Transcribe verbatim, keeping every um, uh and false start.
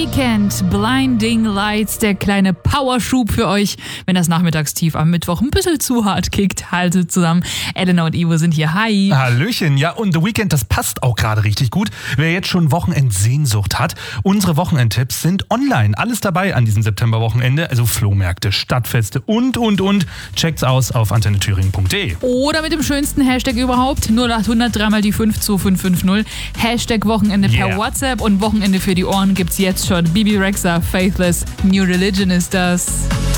Weekend, Blinding Lights, der kleine Powerschub für euch, wenn das Nachmittagstief am Mittwoch ein bisschen zu hart kickt. Haltet zusammen. Elena und Ivo sind hier. Hi. Hallöchen. Ja, und The Weekend, das passt auch gerade richtig gut. Wer jetzt schon Wochenendsehnsucht hat, unsere Wochenendtipps sind online. Alles dabei an diesem Septemberwochenende. Also Flohmärkte, Stadtfeste und, und, und. Checkt's aus auf antenne thüringen punkt de. Oder mit dem schönsten Hashtag überhaupt. null acht hundert drei mal die fünf zwei fünf fünf null. Hashtag Wochenende Yeah. per WhatsApp und Wochenende für die Ohren gibt's jetzt schon. Bibi Rexha, Faithless, New Religion ist das.